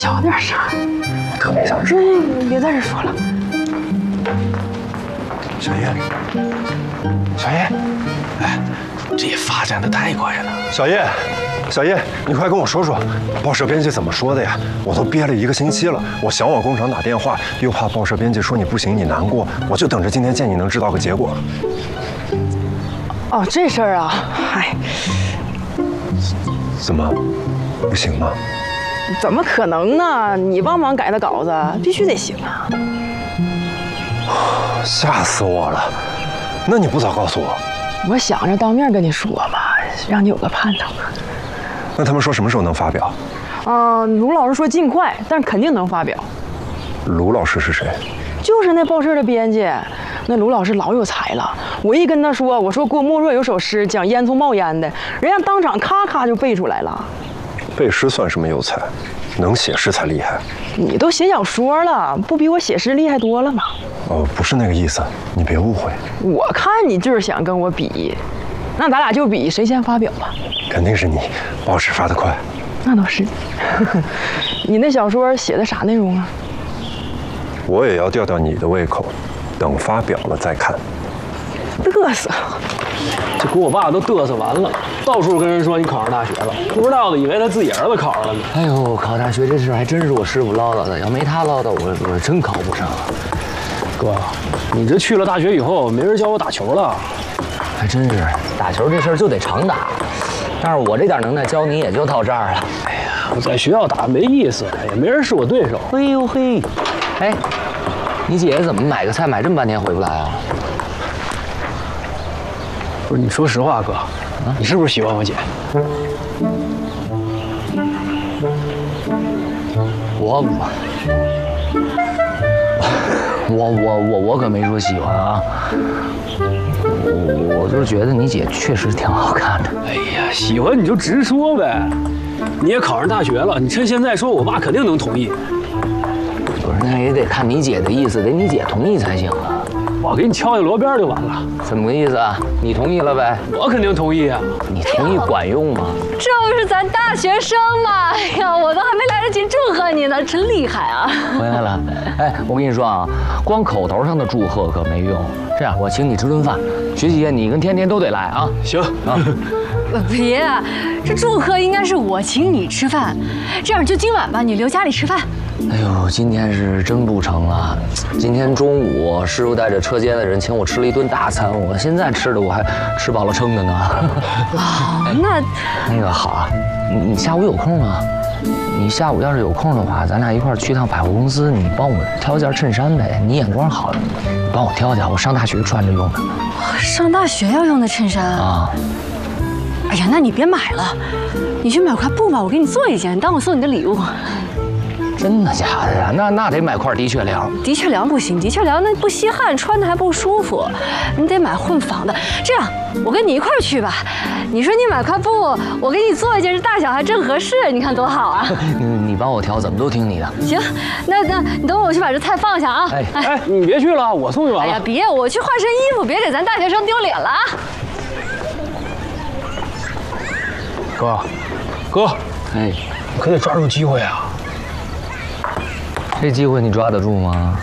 小点声，特别小声。别在这说了。 小叶，小叶，哎，这也发展的太快了。小叶，小叶，你快跟我说说，报社编辑怎么说的呀？我都憋了1个星期了，我想往工厂打电话，又怕报社编辑说你不行，你难过，我就等着今天见你能知道个结果。 哦，这事儿啊，嗨， 怎么，不行吗？ 怎么可能呢？你帮忙改的稿子必须得行啊！ 吓死我了！那你不早告诉我？ 我想着当面跟你说吧，让你有个盼头。 那他们说什么时候能发表？ 卢老师说尽快，但肯定能发表。 卢老师是谁？ 就是那报社的编辑。那卢老师老有才了，我一跟他说，我说郭沫若有首诗讲烟囱冒烟的，人家当场咔咔就背出来了。 背诗算什么有才？能写诗才厉害。 你都写小说了，不比我写诗厉害多了吗？ 哦，不是那个意思，你别误会。 我看你就是想跟我比，那咱俩就比谁先发表吧。 肯定是你，报纸发得快。 那倒是。你那小说写的啥内容啊？ 我也要吊吊你的胃口，等发表了再看。 嘚瑟！ 这给我爸都嘚瑟完了，到处跟人说你考上大学了，不知道的以为他自己儿子考上了呢。 哎呦，考大学这事还真是我师傅唠叨的，要没他唠叨，我真考不上。 哥，你这去了大学以后，没人教我打球了。 还真是，打球这事儿就得常打，但是我这点能耐教你也就到这儿了。 哎呀，我在学校打没意思，也没人是我对手。 哎呦嘿，哎，你姐姐怎么买个菜买这么半天回不来啊？ 不是，你说实话，哥，你是不是喜欢我姐？ 我可没说喜欢啊，我就是觉得你姐确实挺好看的。 哎呀，喜欢你就直说呗。你也考上大学了，你趁现在说，我爸肯定能同意。 不是，那也得看你姐的意思，得你姐同意才行啊。 我给你敲下锣边就完了。 怎么个意思啊？你同意了呗？ 我肯定同意啊。 你同意管用吗？ 这不是咱大学生吗？哎呀，我都还没来得及祝贺你呢，真厉害啊！ 回来了。哎，我跟你说啊，光口头上的祝贺可没用。这样，我请你吃顿饭，学姐你跟天天都得来啊。 行啊。 别，这祝贺应该是我请你吃饭，这样就今晚吧，你留家里吃饭。 哎呦，今天是真不成了。今天中午师傅带着车间的人请我吃了一顿大餐，我现在吃的我还吃饱了撑的呢。 哦， 那个好啊，你下午有空吗？你下午要是有空的话，咱俩一块儿去趟百货公司，你帮我挑件衬衫呗。你眼光好，你帮我挑挑，我上大学穿着用的。 上大学要用的衬衫啊？哎呀，那你别买了，你去买块布吧，我给你做一件，当我送你的礼物。 真的假的呀？那得买块的确良。 的确良不行，的确良那不吸汗，穿的还不舒服。你得买混纺的。这样，我跟你一块儿去吧。你说你买块布，我给你做一件，这大小还正合适，你看多好啊！ 你帮我挑，怎么都听你的。 行，那你等我去把这菜放下啊。 哎，你别去了，我送就完了。 哎呀，别，我去换身衣服，别给咱大学生丢脸了啊！ 哥， 哎， 你可得抓住机会啊！ 这机会你抓得住吗？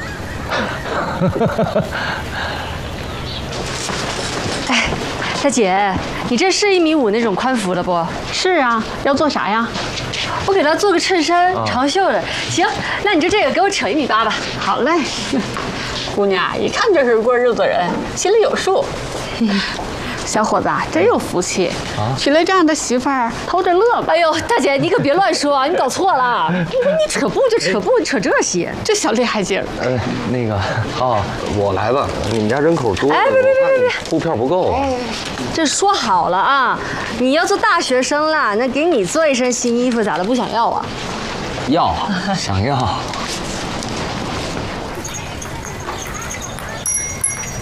哎，大姐，你这是1.5米那种宽幅的不？ 是啊，要做啥呀？ 我给他做个衬衫，长袖的。行，那你就这个给我扯1.8米吧。 好嘞，姑娘一看就是过日子人，心里有数。小伙子啊，真有福气，娶了这样的媳妇儿，偷着乐吧。 哎呦，大姐，你可别乱说啊，你搞错了。你扯布就扯布，你扯这些， 这小厉害劲儿。 那个，我来吧。你们家人口多， 哎，别， 布片不够。 这说好了啊，你要做大学生了，那给你做一身新衣服，咋的不想要啊？ 要，想要。